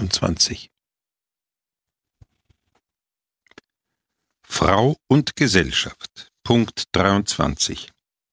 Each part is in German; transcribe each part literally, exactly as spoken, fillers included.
achtundzwanzig. Frau und Gesellschaft, Punkt dreiundzwanzig.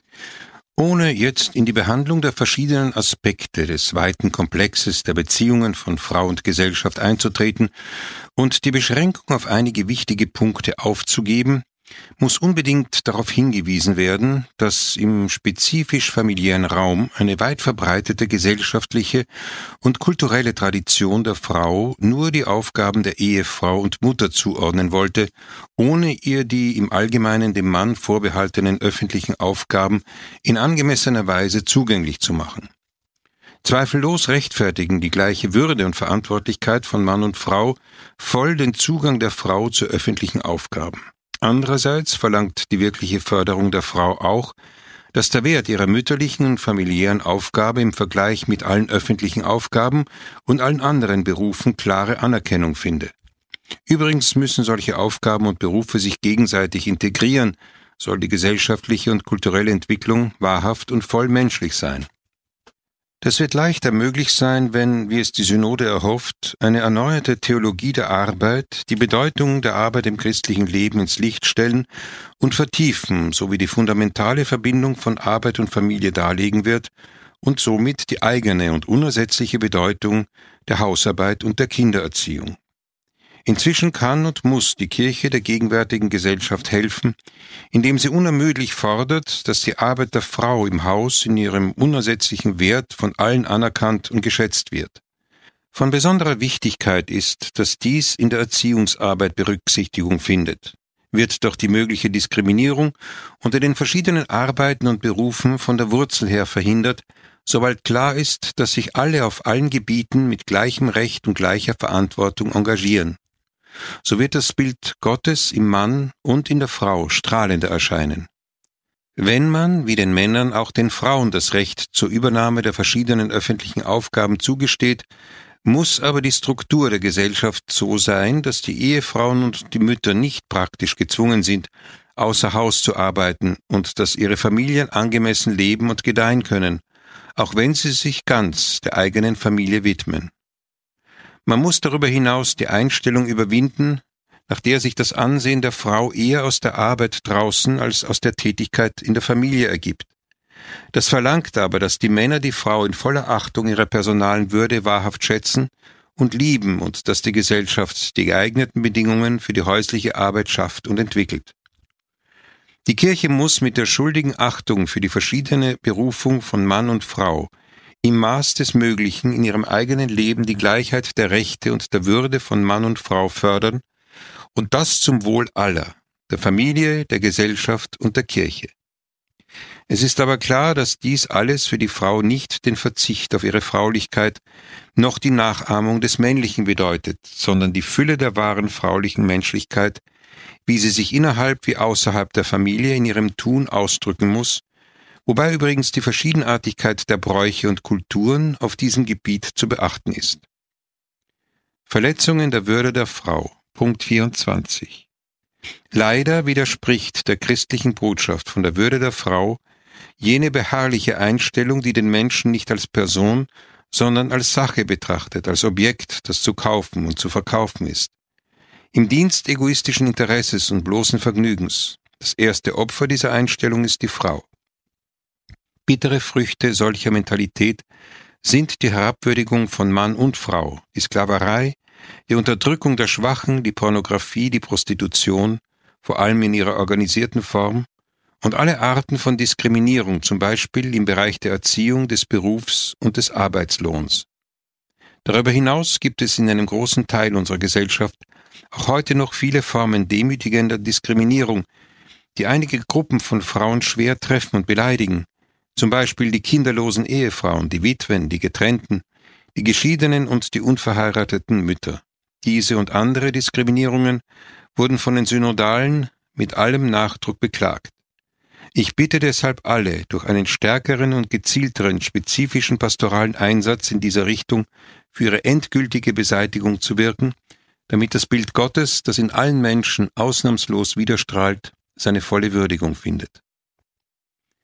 Ohne jetzt in die Behandlung der verschiedenen Aspekte des weiten Komplexes der Beziehungen von Frau und Gesellschaft einzutreten und die Beschränkung auf einige wichtige Punkte aufzugeben, muss unbedingt darauf hingewiesen werden, dass im spezifisch familiären Raum eine weit verbreitete gesellschaftliche und kulturelle Tradition der Frau nur die Aufgaben der Ehefrau und Mutter zuordnen wollte, ohne ihr die im Allgemeinen dem Mann vorbehaltenen öffentlichen Aufgaben in angemessener Weise zugänglich zu machen. Zweifellos rechtfertigen die gleiche Würde und Verantwortlichkeit von Mann und Frau voll den Zugang der Frau zu öffentlichen Aufgaben. Andererseits verlangt die wirkliche Förderung der Frau auch, dass der Wert ihrer mütterlichen und familiären Aufgabe im Vergleich mit allen öffentlichen Aufgaben und allen anderen Berufen klare Anerkennung finde. Übrigens müssen solche Aufgaben und Berufe sich gegenseitig integrieren, soll die gesellschaftliche und kulturelle Entwicklung wahrhaft und voll menschlich sein. Das wird leichter möglich sein, wenn, wie es die Synode erhofft, eine erneuerte Theologie der Arbeit die Bedeutung der Arbeit im christlichen Leben ins Licht stellen und vertiefen, sowie die fundamentale Verbindung von Arbeit und Familie darlegen wird und somit die eigene und unersetzliche Bedeutung der Hausarbeit und der Kindererziehung. Inzwischen kann und muss die Kirche der gegenwärtigen Gesellschaft helfen, indem sie unermüdlich fordert, dass die Arbeit der Frau im Haus in ihrem unersetzlichen Wert von allen anerkannt und geschätzt wird. Von besonderer Wichtigkeit ist, dass dies in der Erziehungsarbeit Berücksichtigung findet. Wird doch die mögliche Diskriminierung unter den verschiedenen Arbeiten und Berufen von der Wurzel her verhindert, sobald klar ist, dass sich alle auf allen Gebieten mit gleichem Recht und gleicher Verantwortung engagieren. So wird das Bild Gottes im Mann und in der Frau strahlender erscheinen. Wenn man, wie den Männern, auch den Frauen das Recht zur Übernahme der verschiedenen öffentlichen Aufgaben zugesteht, muss aber die Struktur der Gesellschaft so sein, dass die Ehefrauen und die Mütter nicht praktisch gezwungen sind, außer Haus zu arbeiten und dass ihre Familien angemessen leben und gedeihen können, auch wenn sie sich ganz der eigenen Familie widmen. Man muss darüber hinaus die Einstellung überwinden, nach der sich das Ansehen der Frau eher aus der Arbeit draußen als aus der Tätigkeit in der Familie ergibt. Das verlangt aber, dass die Männer die Frau in voller Achtung ihrer personalen Würde wahrhaft schätzen und lieben und dass die Gesellschaft die geeigneten Bedingungen für die häusliche Arbeit schafft und entwickelt. Die Kirche muss mit der schuldigen Achtung für die verschiedene Berufung von Mann und Frau im Maß des Möglichen in ihrem eigenen Leben die Gleichheit der Rechte und der Würde von Mann und Frau fördern, und das zum Wohl aller, der Familie, der Gesellschaft und der Kirche. Es ist aber klar, dass dies alles für die Frau nicht den Verzicht auf ihre Fraulichkeit noch die Nachahmung des Männlichen bedeutet, sondern die Fülle der wahren fraulichen Menschlichkeit, wie sie sich innerhalb wie außerhalb der Familie in ihrem Tun ausdrücken muss, wobei übrigens die Verschiedenartigkeit der Bräuche und Kulturen auf diesem Gebiet zu beachten ist. Verletzungen der Würde der Frau, Punkt vierundzwanzig. Leider widerspricht der christlichen Botschaft von der Würde der Frau jene beharrliche Einstellung, die den Menschen nicht als Person, sondern als Sache betrachtet, als Objekt, das zu kaufen und zu verkaufen ist. Im Dienst egoistischen Interesses und bloßen Vergnügens. Das erste Opfer dieser Einstellung ist die Frau. Bittere Früchte solcher Mentalität sind die Herabwürdigung von Mann und Frau, die Sklaverei, die Unterdrückung der Schwachen, die Pornografie, die Prostitution, vor allem in ihrer organisierten Form, und alle Arten von Diskriminierung, zum Beispiel im Bereich der Erziehung, des Berufs und des Arbeitslohns. Darüber hinaus gibt es in einem großen Teil unserer Gesellschaft auch heute noch viele Formen demütigender Diskriminierung, die einige Gruppen von Frauen schwer treffen und beleidigen, zum Beispiel die kinderlosen Ehefrauen, die Witwen, die Getrennten, die geschiedenen und die unverheirateten Mütter. Diese und andere Diskriminierungen wurden von den Synodalen mit allem Nachdruck beklagt. Ich bitte deshalb alle, durch einen stärkeren und gezielteren spezifischen pastoralen Einsatz in dieser Richtung für ihre endgültige Beseitigung zu wirken, damit das Bild Gottes, das in allen Menschen ausnahmslos widerstrahlt, seine volle Würdigung findet.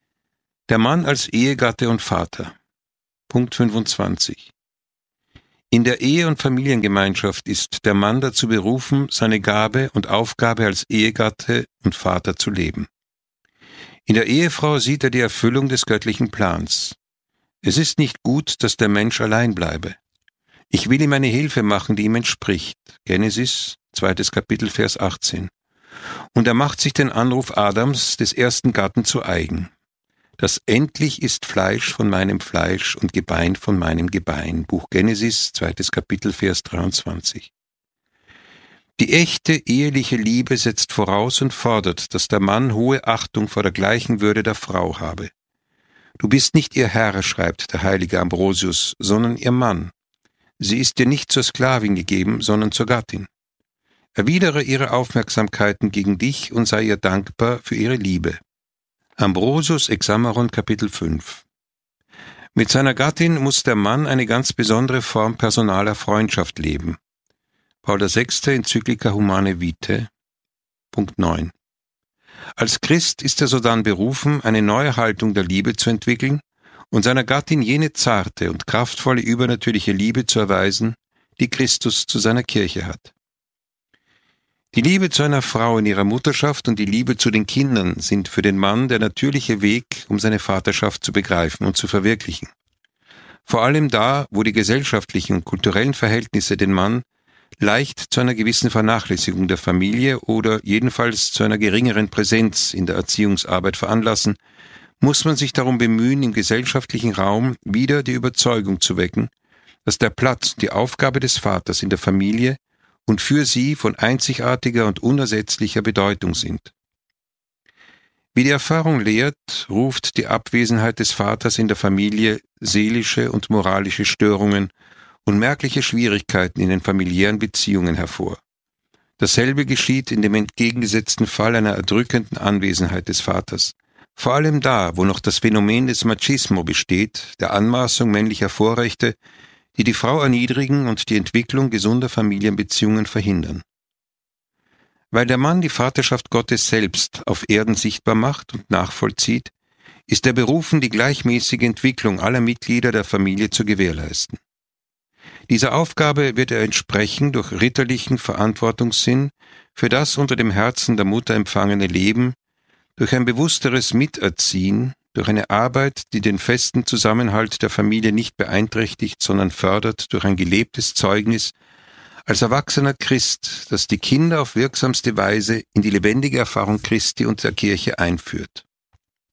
Der Mann als Ehegatte und Vater. Punkt fünfundzwanzig. In der Ehe- und Familiengemeinschaft ist der Mann dazu berufen, seine Gabe und Aufgabe als Ehegatte und Vater zu leben. In der Ehefrau sieht er die Erfüllung des göttlichen Plans. Es ist nicht gut, dass der Mensch allein bleibe. Ich will ihm eine Hilfe machen, die ihm entspricht. Genesis, zweites Kapitel, Vers achtzehn. Und er macht sich den Anruf Adams, des ersten Gatten, zu eigen. Das endlich ist Fleisch von meinem Fleisch und Gebein von meinem Gebein. Buch Genesis, zweites Kapitel, Vers dreiundzwanzig. Die echte eheliche Liebe setzt voraus und fordert, dass der Mann hohe Achtung vor der gleichen Würde der Frau habe. Du bist nicht ihr Herr, schreibt der heilige Ambrosius, sondern ihr Mann. Sie ist dir nicht zur Sklavin gegeben, sondern zur Gattin. Erwidere ihre Aufmerksamkeiten gegen dich und sei ihr dankbar für ihre Liebe. Ambrosius Hexameron, Kapitel fünf. Mit seiner Gattin muss der Mann eine ganz besondere Form personaler Freundschaft leben. Paul der Sechste, Enzyklika Humanae Vitae, Punkt neun. Als Christ ist er sodann berufen, eine neue Haltung der Liebe zu entwickeln und seiner Gattin jene zarte und kraftvolle übernatürliche Liebe zu erweisen, die Christus zu seiner Kirche hat. Die Liebe zu einer Frau in ihrer Mutterschaft und die Liebe zu den Kindern sind für den Mann der natürliche Weg, um seine Vaterschaft zu begreifen und zu verwirklichen. Vor allem da, wo die gesellschaftlichen und kulturellen Verhältnisse den Mann leicht zu einer gewissen Vernachlässigung der Familie oder jedenfalls zu einer geringeren Präsenz in der Erziehungsarbeit veranlassen, muss man sich darum bemühen, im gesellschaftlichen Raum wieder die Überzeugung zu wecken, dass der Platz und die Aufgabe des Vaters in der Familie und für sie von einzigartiger und unersetzlicher Bedeutung sind. Wie die Erfahrung lehrt, ruft die Abwesenheit des Vaters in der Familie seelische und moralische Störungen und merkliche Schwierigkeiten in den familiären Beziehungen hervor. Dasselbe geschieht in dem entgegengesetzten Fall einer erdrückenden Anwesenheit des Vaters. Vor allem da, wo noch das Phänomen des Machismo besteht, der Anmaßung männlicher Vorrechte, die die Frau erniedrigen und die Entwicklung gesunder Familienbeziehungen verhindern. Weil der Mann die Vaterschaft Gottes selbst auf Erden sichtbar macht und nachvollzieht, ist er berufen, die gleichmäßige Entwicklung aller Mitglieder der Familie zu gewährleisten. Dieser Aufgabe wird er entsprechen durch ritterlichen Verantwortungssinn für das unter dem Herzen der Mutter empfangene Leben, durch ein bewussteres Miterziehen, durch eine Arbeit, die den festen Zusammenhalt der Familie nicht beeinträchtigt, sondern fördert, durch ein gelebtes Zeugnis, als erwachsener Christ, das die Kinder auf wirksamste Weise in die lebendige Erfahrung Christi und der Kirche einführt.